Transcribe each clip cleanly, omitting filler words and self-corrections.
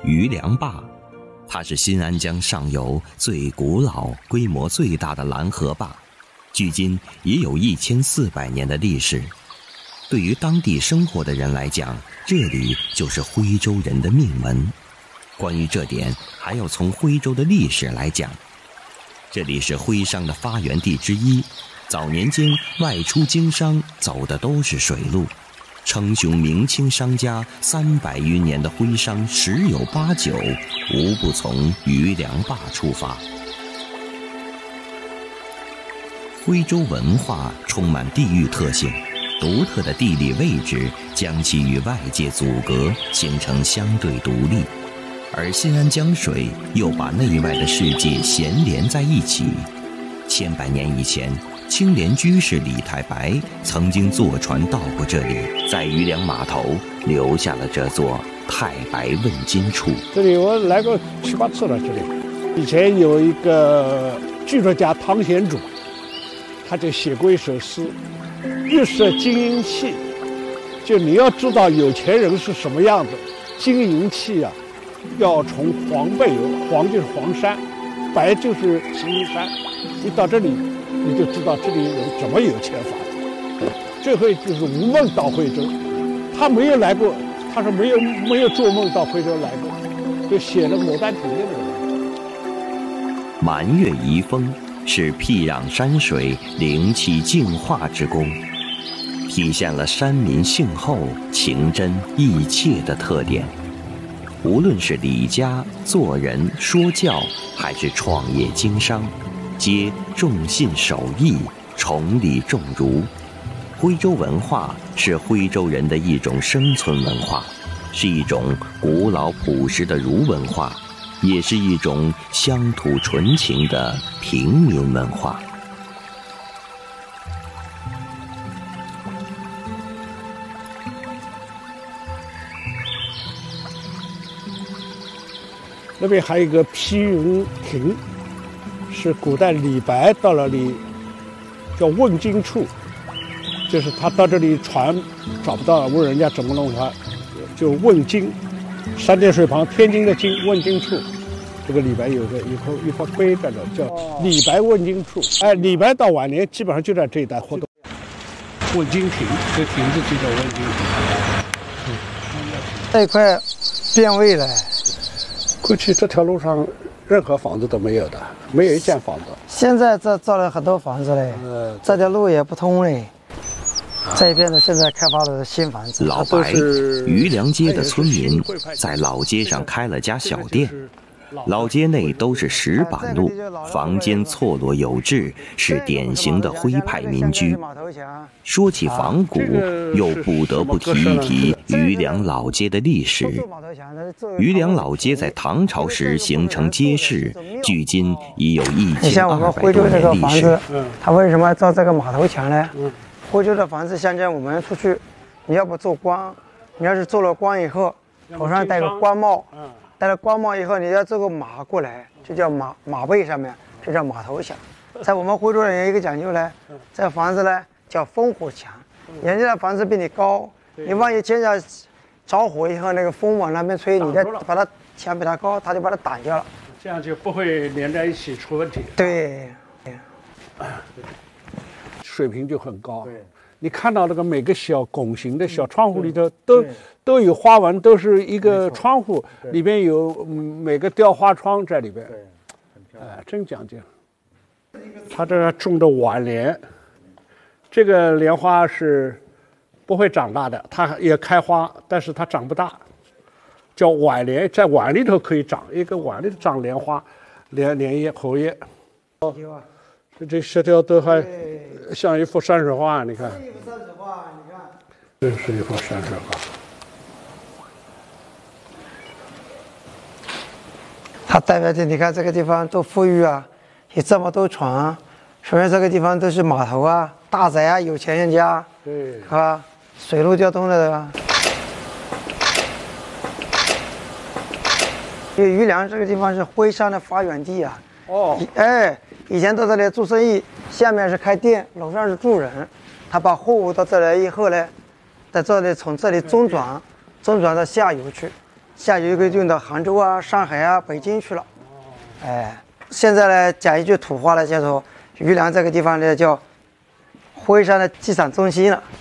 余梁坝，它是新安江上游最古老、规模最大的拦河坝，距今也有1400年的历史。对于当地生活的人来讲，这里就是徽州人的命门。关于这点，还要从徽州的历史来讲。这里是徽商的发源地之一，早年间外出经商走的都是水路，称雄明清商家300余年的徽商10有8九无不从余梁坝出发。徽州文化充满地域特性，独特的地理位置将其与外界阻隔，形成相对独立，而新安江水又把内外的世界衔连在一起。千百年以前，青莲居士李太白曾经坐船到过这里，在余梁码头留下了这座太白问津处。 这里我来过7、8次了。这里以前有一个剧作家汤显祖，他就写过一首诗：玉设金银器，就你要知道有钱人是什么样子，金银器啊，要从黄背有，黄就是黄山，白就是石英山。你到这里，你就知道这里人怎么有钱法的。最后就是吴孟到徽州，他没有来过，他说没有做梦到徽州来过，就写了《牡丹亭》的那个。 满月遗风是僻壤山水灵气净化之功，体现了山民性厚、情真意切的特点。无论是理家、做人、说教，还是创业经商，皆重信守义，崇礼重儒。徽州文化是徽州人的一种生存文化，是一种古老朴实的儒文化，也是一种乡土纯情的平民文化。 那边还有一个披云亭，是古代李白到了里叫问津处，就是他到这里船找不到，问人家怎么弄他，就问津，三点水旁天津的津，问津处。这个李白有个一块碑在这，叫李白问津处。哎，李白到晚年基本上就在这一带活动。问津亭，这亭子就叫问津亭。 这一块变味了。 过去这条路上任何房子都没有的，没有一间房子。 现在这造了很多房子嘞，这条路也不通嘞。这一边呢，现在开发的新房子。 老白，余梁街的村民在老街上开了家小店。老街内都是石板路，房间错落有致，是典型的徽派民居。说起仿古，又不得不提一提余梁老街的历史。余梁老街在唐朝时形成街市，距今已有1200多年历史。 它为什么要造这个码头墙呢？徽州的房子，像我们出去，你要不做官，你要是做了官以后，头上戴个官帽。戴了官帽以后，你要这个马过来，就叫马背上面，这叫马头墙。在我们徽州人有一个讲究呢，这房子呢叫烽火墙，人家的房子比你高，你万一见着着火以后，那个风往那边吹，你再把它墙比它高，它就把它挡掉了， 这样就不会连在一起出问题。 对， 水平就很高。你看到那个每个小拱形的小窗户里头都有花纹，都是一个窗户里边有每个雕花窗在里边。真讲究。他这种的晚莲，这个莲花是不会长大的，它也开花，但是它长不大，叫晚莲，在碗里头可以长，一个碗里头长莲花，莲叶、荷叶。这石条都还像一幅山水画，你看。这一幅山水画，你看。这是一幅山水画。 它代表的，你看这个地方多富裕啊，有这么多船，说明这个地方都是码头啊、大宅啊、有钱人家， 对， 是吧？水陆交通的。因为余梁这个地方是徽商的发源地啊。以前到这里做生意，下面是开店，楼上是住人。他把货物到这来以后呢，在这里从这里中转到下游去， 下游就用到杭州啊、上海啊、北京去了。哎，现在呢，讲一句土话呢，叫做余梁这个地方呢叫徽山的集散中心了。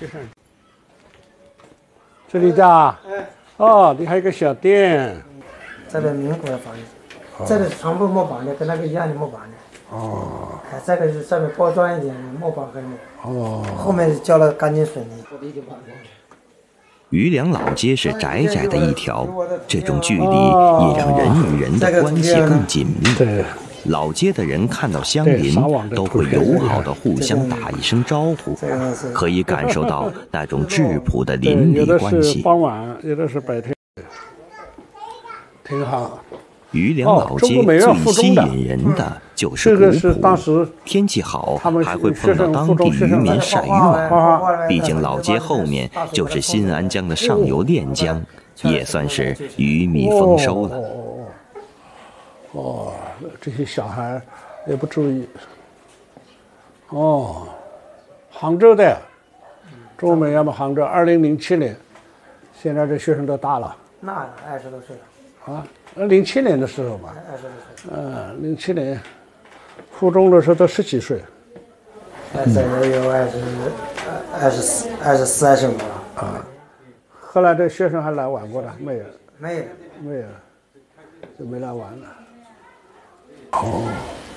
这里的啊，哦，你还有个小店。 这个民国的房子，这个是全部木板的，跟那个一样的木板的。哦。哎，这个是上面包装一点的木板和木。哦。后面浇了钢筋水泥。 余梁老街是窄窄的一条，这种距离也让人与人的关系更紧密。 对。 老街的人看到乡邻都会友好的互相打一声招呼，可以感受到那种质朴的邻里关系。 有的是傍晚，有的是白天，挺好。 余梁老街最吸引人的就是古朴，天气好还会碰到当地渔民晒渔网。毕竟老街后面就是新安江的上游练江，也算是渔民丰收了。 哦，这些小孩也不注意。哦，杭州的，中美要么杭州，2007年，现在这学生都大了。 那20多岁了。 啊，07年的时候吧。07年，附中的时候都10几岁。 这也有24、25了。 啊，后来这学生还来玩过的没有？ 没有， 就没来玩了。哦。